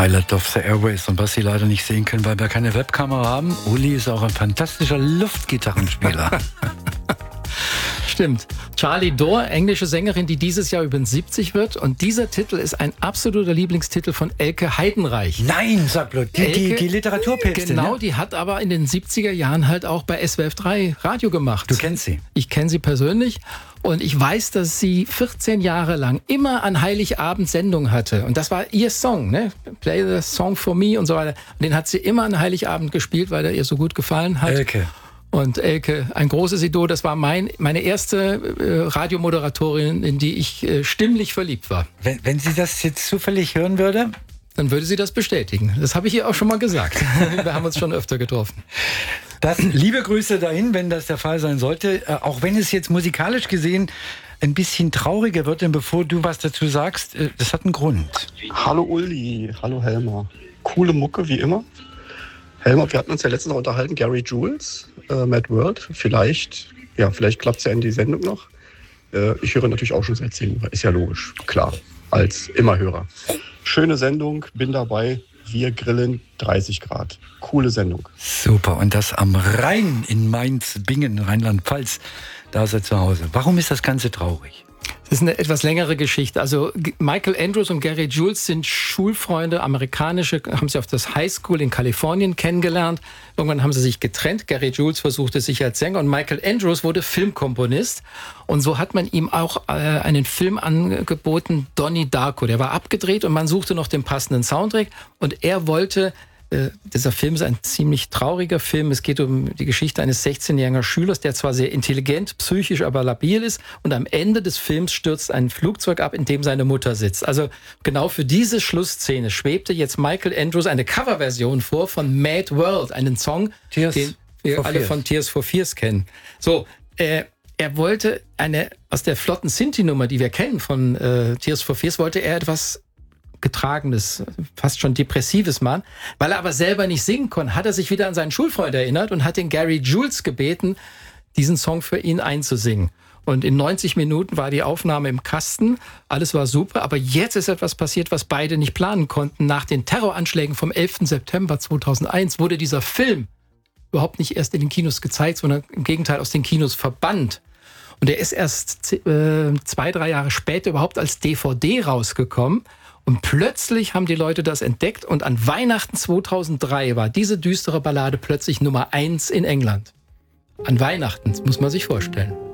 Pilot of the Airways. Und was Sie leider nicht sehen können, weil wir keine Webkamera haben, Uli ist auch ein fantastischer Luftgitarrenspieler. Stimmt. Charlie Dore, englische Sängerin, die dieses Jahr übrigens 70 wird. Und dieser Titel ist ein absoluter Lieblingstitel von Elke Heidenreich. Nein, sag bloß, die Literaturpäpstin. Genau, ne? die hat aber in den 70er Jahren halt auch bei SWF 3 Radio gemacht. Du kennst sie? Ich kenne sie persönlich. Und ich weiß, dass sie 14 Jahre lang immer an Heiligabend Sendung hatte. Und das war ihr Song, ne? Play the Song for Me und so weiter. Und den hat sie immer an Heiligabend gespielt, weil er ihr so gut gefallen hat. Elke. Und Elke, ein großes Idol, das war meine erste Radiomoderatorin, in die ich stimmlich verliebt war. Wenn sie das jetzt zufällig hören würde? Dann würde sie das bestätigen. Das habe ich ihr auch schon mal gesagt. Wir haben uns schon öfter getroffen. Liebe Grüße dahin, wenn das der Fall sein sollte. Auch wenn es jetzt musikalisch gesehen ein bisschen trauriger wird, denn bevor du was dazu sagst, das hat einen Grund. Hallo Uli, hallo Helmer. Coole Mucke wie immer. Helmer, wir hatten uns ja letztens noch unterhalten, Gary Jules, Mad World. Vielleicht klappt es ja in die Sendung noch. Ich höre natürlich auch schon seit 10 Uhr, ist ja logisch, klar, als Immerhörer. Schöne Sendung, bin dabei. Wir grillen 30 Grad. Coole Sendung. Super. Und das am Rhein in Mainz-Bingen, Rheinland-Pfalz. Da ist er zu Hause. Warum ist das Ganze traurig? Das ist eine etwas längere Geschichte. Also Michael Andrews und Gary Jules sind Schulfreunde, amerikanische, haben sie auf das High School in Kalifornien kennengelernt. Irgendwann haben sie sich getrennt. Gary Jules versuchte sich als Sänger und Michael Andrews wurde Filmkomponist. Und so hat man ihm auch einen Film angeboten, Donnie Darko. Der war abgedreht und man suchte noch den passenden Soundtrack. Und er wollte... Dieser Film ist ein ziemlich trauriger Film. Es geht um die Geschichte eines 16-jährigen Schülers, der zwar sehr intelligent, psychisch, aber labil ist. Und am Ende des Films stürzt ein Flugzeug ab, in dem seine Mutter sitzt. Also genau für diese Schlussszene schwebte jetzt Michael Andrews eine Coverversion vor von Mad World, einen Song, den wir alle von Tears for Fears kennen. So, er wollte aus der flotten Sinti-Nummer, die wir kennen von Tears for Fears, wollte er etwas Getragenes, fast schon Depressives machen. Weil er aber selber nicht singen konnte, hat er sich wieder an seinen Schulfreund erinnert und hat den Gary Jules gebeten, diesen Song für ihn einzusingen. Und in 90 Minuten war die Aufnahme im Kasten, alles war super, aber jetzt ist etwas passiert, was beide nicht planen konnten. Nach den Terroranschlägen vom 11. September 2001 wurde dieser Film überhaupt nicht erst in den Kinos gezeigt, sondern im Gegenteil aus den Kinos verbannt. Und er ist erst 2-3 Jahre später überhaupt als DVD rausgekommen. Und plötzlich haben die Leute das entdeckt und an Weihnachten 2003 war diese düstere Ballade plötzlich Nummer 1 in England. An Weihnachten, das muss man sich vorstellen.